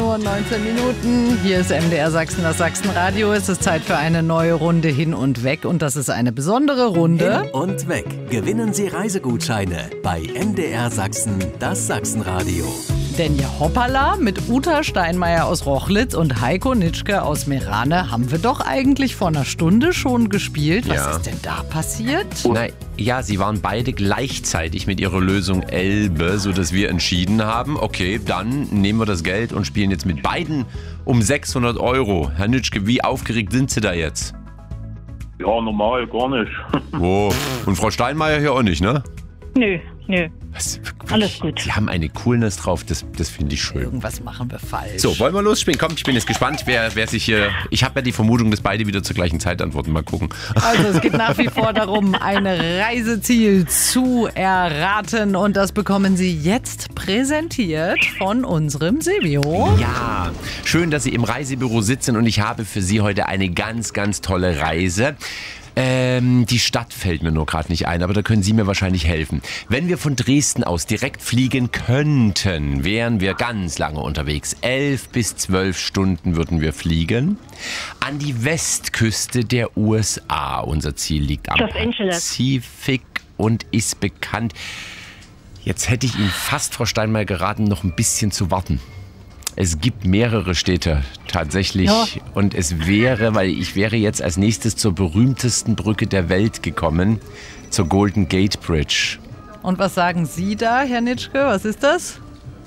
Uhr und 19 Minuten. Hier ist MDR Sachsen, das Sachsenradio. Es ist Zeit für eine neue Runde Hin und Weg. Und das ist eine besondere Runde. Hin und Weg. Gewinnen Sie Reisegutscheine bei MDR Sachsen, das Sachsenradio. Denn ja, hoppala, mit Uta Steinmeier aus Rochlitz und Heiko Nitschke aus Meerane haben wir doch eigentlich vor einer Stunde schon gespielt. Was ist denn da passiert? Ja, sie waren beide gleichzeitig mit ihrer Lösung Elbe, sodass wir entschieden haben, okay, dann nehmen wir das Geld und spielen jetzt mit beiden um 600 €. Herr Nitschke, wie aufgeregt sind Sie da jetzt? Ja, normal, gar nicht. Oh, und Frau Steinmeier hier auch nicht, ne? Nö. Was, Alles gut. Sie haben eine Coolness drauf, das finde ich schön. Irgendwas machen wir falsch. So, wollen wir losspielen? Komm, ich bin jetzt gespannt, wer sich hier... Ich habe ja die Vermutung, dass beide wieder zur gleichen Zeit antworten. Mal gucken. Also es geht nach wie vor darum, ein Reiseziel zu erraten. Und das bekommen Sie jetzt präsentiert von unserem Silvio. Ja, schön, dass Sie im Reisebüro sitzen und ich habe für Sie heute eine ganz, ganz tolle Reise. Die Stadt fällt mir nur gerade nicht ein, aber da können Sie mir wahrscheinlich helfen. Wenn wir von Dresden aus direkt fliegen könnten, wären wir ganz lange unterwegs. 11 bis 12 Stunden würden wir fliegen. An die Westküste der USA. Unser Ziel liegt am Pazifik und ist bekannt. Jetzt hätte ich Ihnen fast, Frau Steinmeier, geraten, noch ein bisschen zu warten. Es gibt mehrere Städte tatsächlich und weil ich wäre jetzt als nächstes zur berühmtesten Brücke der Welt gekommen, zur Golden Gate Bridge. Und was sagen Sie da, Herr Nitschke? Was ist das?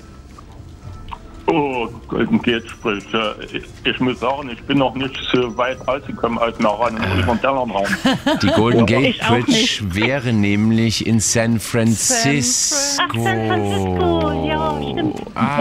Oh, Golden Gate Bridge. Ich muss sagen, ich bin noch nicht so weit rausgekommen aus Meerane über den Raum. Die Golden Gate Bridge wäre nämlich in San Francisco. San Francisco, ja, stimmt.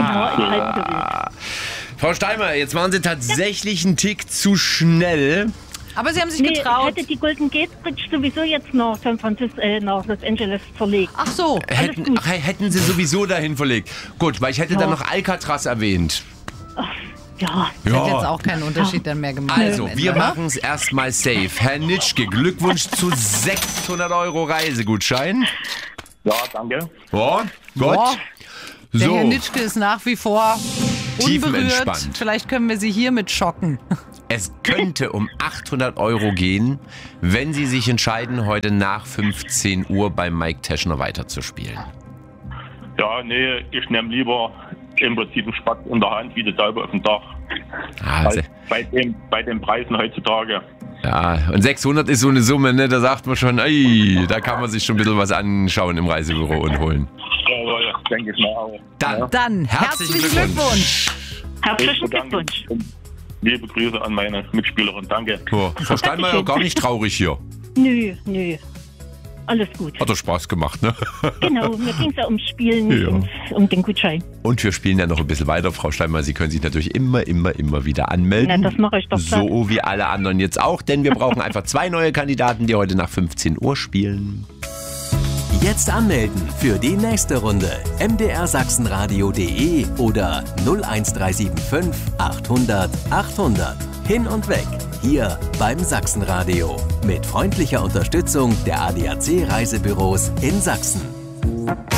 Frau Steinmeier, jetzt waren Sie tatsächlich einen Tick zu schnell. Aber Sie haben sich getraut. Ich hätte die Golden Gate Bridge sowieso jetzt nach San Francisco, nach Los Angeles verlegt. Ach so. Hätten Sie sowieso dahin verlegt. Gut, weil ich hätte dann noch Alcatraz erwähnt. Ja. Das hat jetzt auch keinen Unterschied dann mehr gemacht. Also, wir machen es erstmal safe. Herr Nitschke, Glückwunsch zu 600 € Reisegutschein. Ja, danke. Ja, gut. Der So, Herr Nitschke ist nach wie vor unberührt. Tiefenentspannt. Vielleicht können wir Sie hiermit schocken. es könnte um 800 € gehen, wenn Sie sich entscheiden, heute nach 15 Uhr bei Mike Teschner weiterzuspielen. Ja, nee, ich nehme lieber im Prinzip einen Spatz in der Hand wie die Taube auf dem Dach. Also, Bei den Preisen heutzutage. ja, und 600 ist so eine Summe, ne? Da sagt man schon, ey, da kann man sich schon ein bisschen was anschauen im Reisebüro und holen. Ja, denke ich mal auch. Dann herzlichen Glückwunsch. Herzlichen Glückwunsch. Und liebe Grüße an meine Mitspielerin. Danke. So, Frau Steinmeier, gar nicht traurig hier. Nö. Alles gut. Hat doch Spaß gemacht, ne? Genau, mir ging es ja ums Spielen, nicht um den Gutschein. Und wir spielen ja noch ein bisschen weiter, Frau Steinmeier. Sie können sich natürlich immer wieder anmelden. Na, das mache ich doch so wie alle anderen jetzt auch, denn wir brauchen einfach 2 neue Kandidaten, die heute nach 15 Uhr spielen. Jetzt anmelden für die nächste Runde. mdrsachsenradio.de oder 01375 800 800. Hin und weg. Hier beim Sachsenradio. Mit freundlicher Unterstützung der ADAC Reisebüros in Sachsen.